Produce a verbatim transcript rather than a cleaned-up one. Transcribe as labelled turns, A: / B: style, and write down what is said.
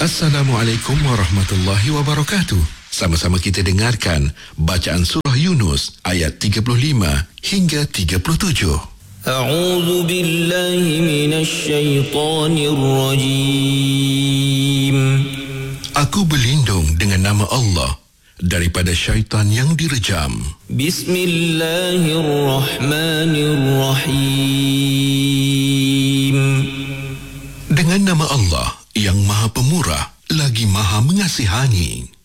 A: Assalamualaikum warahmatullahi wabarakatuh. Sama-sama kita dengarkan bacaan surah Yunus ayat tiga puluh lima hingga tiga puluh tujuh.
B: A'udzu billahi minasy syaithanir rajim.
A: Aku berlindung dengan nama Allah daripada syaitan yang direjam.
B: Bismillahirrahmanirrahim.
A: Dengan nama Allah yang Maha Pemurah lagi Maha Mengasihani.